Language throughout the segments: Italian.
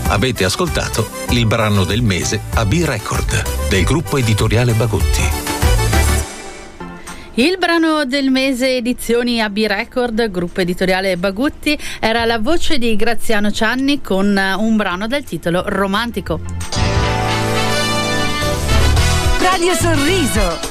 Avete ascoltato il brano del mese a B-Record del gruppo editoriale Bagutti. Il brano del mese edizioni AB Record, gruppo editoriale Bagutti, era la voce di Graziano Cianni con un brano dal titolo Romantico. Radio Sorriso.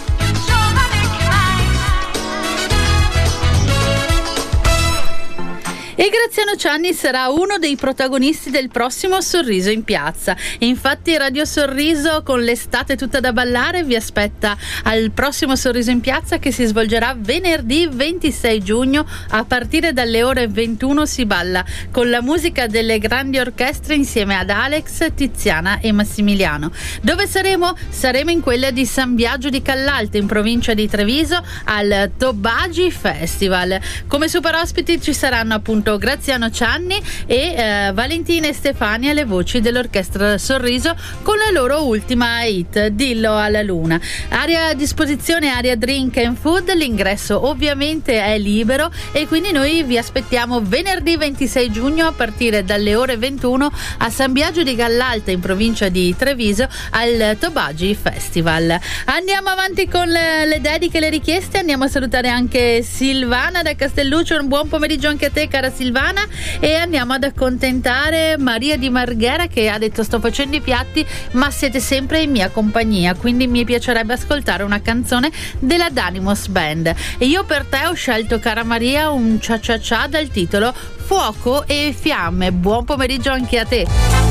E Graziano Cianni sarà uno dei protagonisti del prossimo Sorriso in Piazza. Infatti Radio Sorriso, con l'estate tutta da ballare, vi aspetta al prossimo Sorriso in Piazza, che si svolgerà venerdì 26 giugno a partire dalle ore 21. Si balla con la musica delle grandi orchestre insieme ad Alex, Tiziana e Massimiliano. Dove saremo? Saremo in quella di San Biagio di Callalto, in provincia di Treviso, al Tobagi Festival. Come super ospiti ci saranno appunto Graziano Cianni e Valentina e Stefania, le voci dell'orchestra Sorriso, con la loro ultima hit Dillo alla Luna. Area a disposizione, area drink and food, l'ingresso ovviamente è libero e quindi noi vi aspettiamo venerdì 26 giugno a partire dalle ore 21 a San Biagio di Callalto, in provincia di Treviso, al Tobagi Festival. Andiamo avanti con le dediche e le richieste. Andiamo a salutare anche Silvana da Castelluccio. Un buon pomeriggio anche a te, cara Silvana, e andiamo ad accontentare Maria di Marghera, che ha detto: sto facendo i piatti ma siete sempre in mia compagnia, quindi mi piacerebbe ascoltare una canzone della Danimos Band. E io per te ho scelto, cara Maria, un cia cia cia dal titolo Fuoco e Fiamme. Buon pomeriggio anche a te.